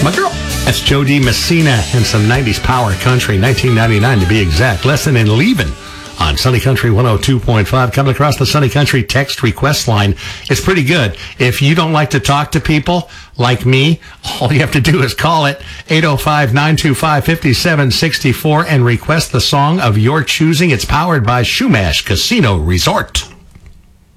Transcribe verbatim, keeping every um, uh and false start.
my girl. That's Joe D. Messina and some nineties power country, nineteen ninety-nine to be exact. Lesson in Leaving on Sunny Country one oh two point five. Coming across the Sunny Country text request line. It's pretty good. If you don't like to talk to people like me, all you have to do is call it eight oh five, nine two five, five seven six four and request the song of your choosing. It's powered by Shumash Casino Resort.